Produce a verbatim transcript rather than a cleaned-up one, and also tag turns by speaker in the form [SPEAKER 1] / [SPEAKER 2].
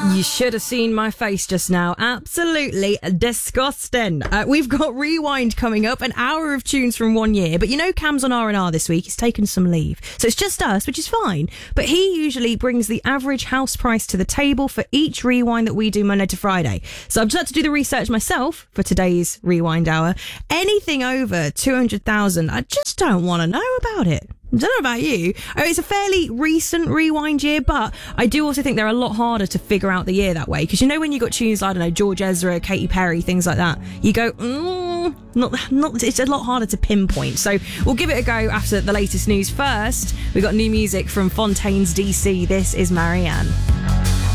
[SPEAKER 1] You should have seen my face just now. Absolutely disgusting. Uh, we've got Rewind coming up, an hour of tunes from one year. But you know Cam's on R and R this week. He's taken some leave. So it's just us, which is fine. But he usually brings the average house price to the table for each Rewind that we do Monday to Friday. So I've just had to do the research myself for today's Rewind hour. Anything over two hundred thousand, I just don't want to know about it. I don't know about you. Oh, it's a fairly recent Rewind year, but I do also think they're a lot harder to figure out the year that way. Because you know when you got tunes, I don't know, George Ezra, Katy Perry, things like that, you go, mm, not, not. It's a lot harder to pinpoint. So we'll give it a go after the latest news. First, we got new music from Fontaine's D C. This is Marianne.